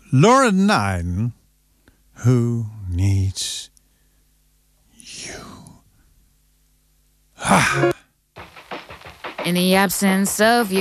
Laura Nine, Who Needs You? In the absence of